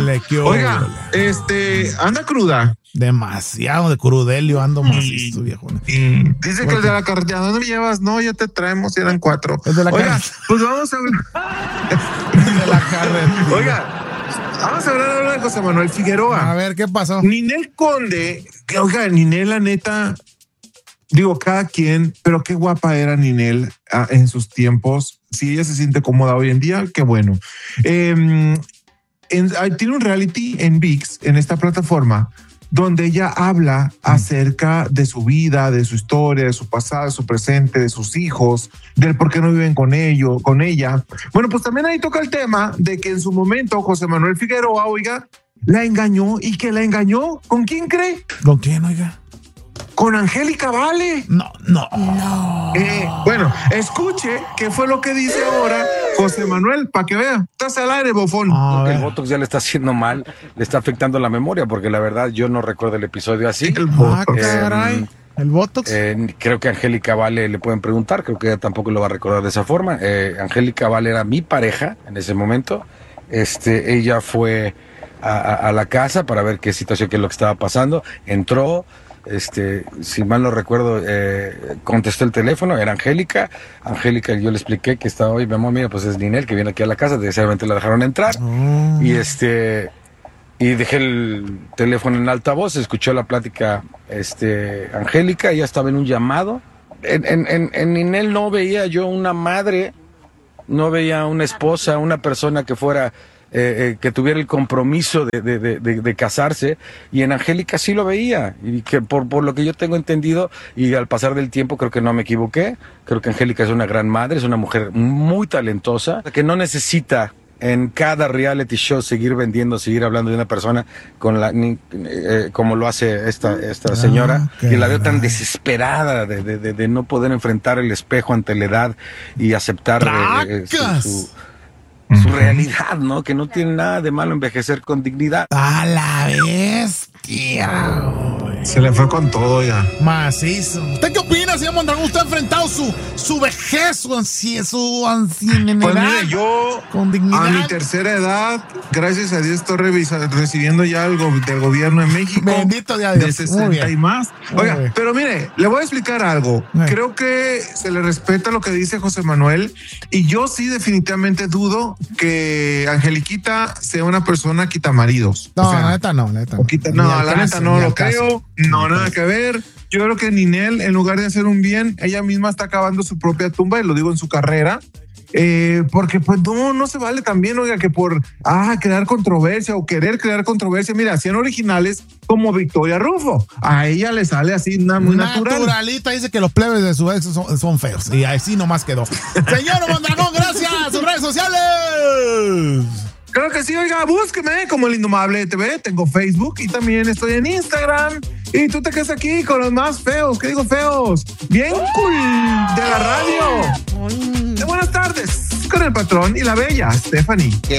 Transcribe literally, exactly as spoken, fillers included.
Órale, qué Oiga, este, anda cruda. Demasiado de crudelio, ando macizo, viejo. Y dice que el de la carretera, ¿dónde me llevas? No, ya te traemos, eran cuatro. El de la Oiga, car- pues vamos a hablar. El de la carretera. Oiga, vamos a hablar ahora de José Manuel Figueroa. A ver, ¿qué pasó? Ninel Conde, que, oiga, Ninel, la neta, digo, cada quien, pero qué guapa era Ninel ah, en sus tiempos. Si ella se siente cómoda hoy en día, qué bueno. Eh, en, ah, tiene un reality en V I X, en esta plataforma, donde ella habla acerca de su vida, de su historia, de su pasado, de su presente, de sus hijos, del por qué no viven con ellos, con ella. Bueno, pues también ahí toca el tema de que en su momento José Manuel Figueroa, oiga, la engañó. ¿Y que la engañó? ¿Con quién cree? ¿Con quién, oiga? Con Angélica Vale. No, no. no. Eh, bueno, escuche qué fue lo que dice ahora José Manuel, para que vea. Estás al aire, bofón. A El ver. Botox ya le está haciendo mal, le está afectando la memoria, porque la verdad yo no recuerdo el episodio así. El Ah, Botox. caray. ¿El Botox? Eh, creo que Angélica Vale le pueden preguntar, creo que ella tampoco lo va a recordar de esa forma. Eh, Angélica Vale era mi pareja en ese momento. Este, ella fue a, a, a la casa para ver qué situación, qué es lo que estaba pasando. Entró, este, si mal no recuerdo, eh, contestó el teléfono, era Angélica. Angélica, yo le expliqué que estaba hoy, mi amor, mira, pues es Ninel que viene aquí a la casa, desgraciadamente la dejaron entrar. Oh. Y este, y dejé el teléfono en altavoz, escuchó la plática, este, Angélica, ella estaba en un llamado. En, en, en, en Ninel no veía yo una madre, no veía una esposa, una persona que fuera, eh, eh, que tuviera el compromiso de, de, de, de, de casarse, y en Angélica sí lo veía, y que por, por lo que yo tengo entendido, y al pasar del tiempo creo que no me equivoqué, creo que Angélica es una gran madre, es una mujer muy talentosa, que no necesita en cada reality show seguir vendiendo, seguir hablando de una persona con la ni, eh, como lo hace esta, esta señora, Ah, que la veo tan caray. desesperada de, de, de, de no poder enfrentar el espejo ante la edad y aceptar eh, eh, su, ¡Tracas! su, su realidad, ¿no? Que no tiene nada de malo envejecer con dignidad. A la bestia. güey. Se le fue con todo, oiga. Macizo. ¿Usted qué opina, señor Mondragón? ¿Usted ha enfrentado su, su vejez, su ansiedad, su ancianidad? Pues mire, yo con dignidad? a mi tercera edad, gracias a Dios, estoy revisa- recibiendo ya algo del gobierno de México. Bendito sea Dios. De sesenta Muy bien. y más. Muy Oiga, bien. pero mire, le voy a explicar algo. Eh. Creo que se le respeta lo que dice José Manuel, y yo sí definitivamente dudo que Angeliquita sea una persona quitamaridos. No, O sea, la neta no, la neta no. o quita- Ni no, al la caso, neta ni no al lo caso. creo, no, nada que ver. Yo creo que Ninel, en lugar de hacer un bien, ella misma está acabando su propia tumba, y lo digo en su carrera. Eh, porque pues no, no se vale también, oiga, que por ah, crear controversia o querer crear controversia. Mira, hacían originales como Victoria Rufo. A ella le sale así na- muy natural. Naturalita dice que los plebes de su ex son, son feos. Y así nomás quedó. Señor Mondragón, gracias. Sus redes sociales. Claro que sí, oiga, búsqueme como El Indomable T V. Tengo Facebook y también estoy en Instagram. Y tú te quedas aquí con los más feos. ¿Qué digo feos? Bien cool de la radio. De buenas tardes con el patrón y la bella Stephanie.